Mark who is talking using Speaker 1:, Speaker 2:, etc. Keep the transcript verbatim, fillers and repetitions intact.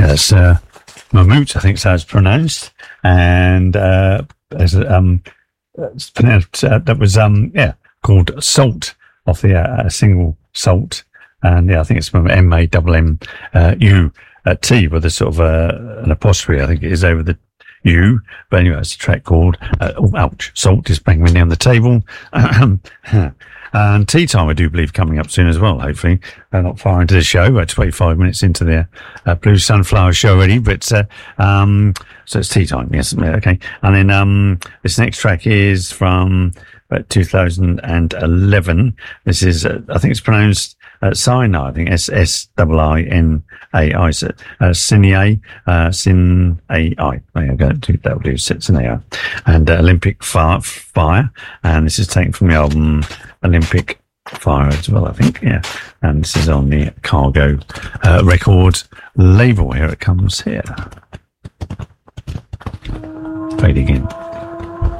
Speaker 1: Yeah, that's uh, Mammoet, I think so it's pronounced. And uh, there's, um, it's pronounced, uh, that was, um, yeah, called Salt, off the uh, single Salt. And yeah, I think it's from M A M M uh, U uh, T with a sort of uh, an apostrophe, I think it is over the U. But anyway, it's a track called, uh, oh, ouch, Salt is banging down the table. And Tea Time, I do believe, coming up soon as well, hopefully. Uh, not far into the show. We're twenty-five minutes into the uh, Blue Sunflower show already. But, uh, um, so it's Tea Time, yes. Okay. And then, um, this next track is from uh, two thousand eleven. This is, uh, I think it's pronounced uh, Sinai, I think S S I I N A I. So, uh, Sinai, uh, Sin A I. There you go. That will do. Sinai. And uh, Olympic Fire, Fire. And this is taken from the album Olympic Fire as well, I think. Yeah. And this is on the Cargo uh, Records label. Here it comes here. Fade again.